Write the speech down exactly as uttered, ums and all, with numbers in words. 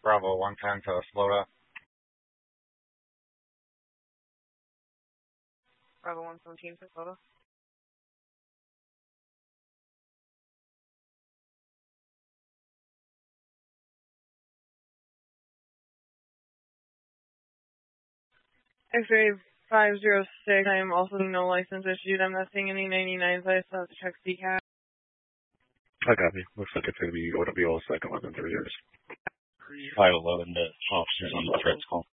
Bravo one ten to Florida. Bravo one seventeen to Florida. X-ray five zero six, I am also no license issued. I'm not seeing any ninety-nines. I still have to check C C A T. I copy. Looks like it's going to be O W L second weapon three years. five eleven to officers on the threats call.